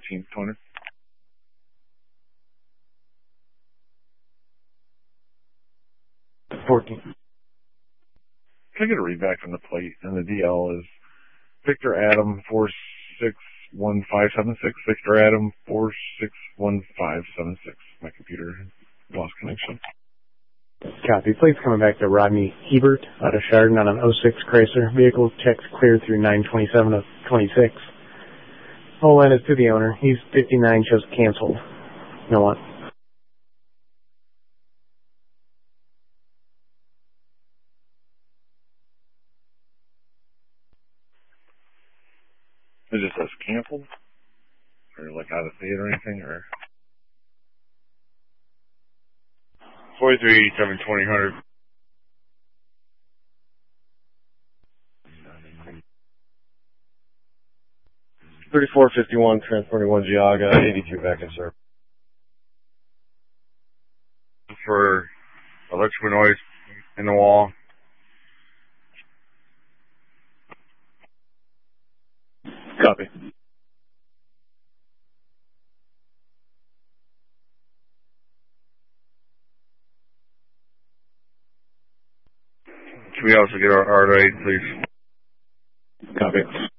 14th, 14. Can I get a read back from the plate? And the DL is Victor Adam 461576. Victor Adam 461576. My computer lost connection. Copy. Plate's coming back to Rodney Hebert out of Chardon on an 06 Chrysler. Vehicle checks clear through 927 of 26. Whole line is to the owner. He's 59, shows canceled. No one. It just says canceled? Or like out of state or anything? Or 4387 2000. $34.51, transporting one Giaga, 82 back in service. For electrical noise in the wall. copy. Can we also get our rate, please? Copy.